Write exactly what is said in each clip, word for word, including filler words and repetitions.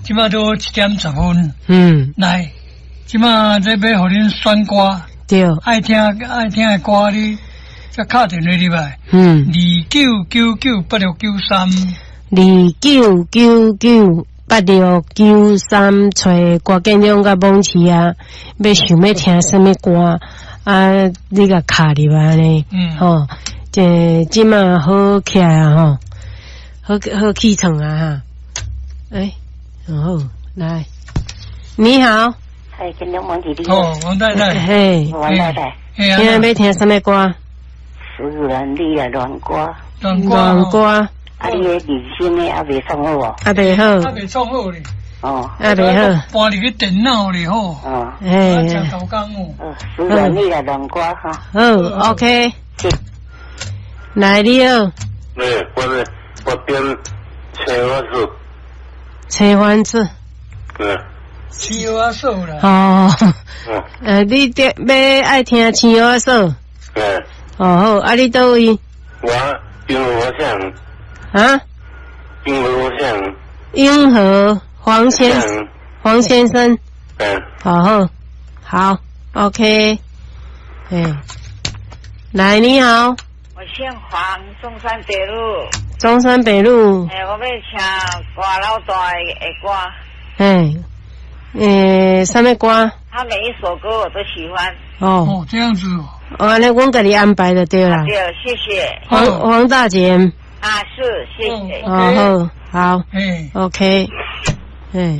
即马都七点十分。 嗯， 来，即马这要互恁选歌， 对， 爱听爱听的歌你才敲电话入来。 嗯， 二九九九八六九三， 二九九九八六九三，找郭建勇甲蒙奇啊，要想要听什么歌啊？你甲卡入来呢？ 嗯， 吼，这即马好起来啊吼，好好起床啊哈。哎，好，来，你好， 哎，建勇蒙奇你哦，王太太， 嘿， 王太太， 嘿啊， 今日要听什么歌？ 苏然你的软歌， 软歌， 软歌， 啊，你的人生的还未送好哦， 啊袂好， 还未创好咧， 哦， 啊袂好， 搬入去电脑里吼， 哦， 哎， 真头工哦。 呃，苏然你的软歌哈， 好 ，OK，来你好， 没有，我是我点青花素， 青番子， 嗯， 青花素啦， 哦， 嗯， 呃，你点要爱听青花素， 嗯， 哦好，啊你倒位？ 我因为我想， 啊？ 因为我想， 英和黄先想， 黄先生， 嗯， 好好，好 ，OK，哎，来你好， 我姓黄，中山北路。 中山北路， 诶、欸，我要听歌老大的歌， 哎，诶，什么歌？ 他每一首歌我都喜欢。 哦， 哦，这样子哦， 哦，那我给你安排的对啦。 对，谢谢。 黄黄大姐， 啊，是，谢谢。 哦好，好哎， ，OK，哎，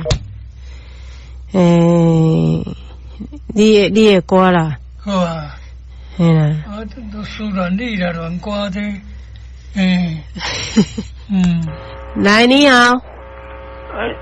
诶，你你的歌啦， 好啊， 嘿啦， 啊，这都苏软你啦，软歌这，哎，嗯。 来你好。 哎，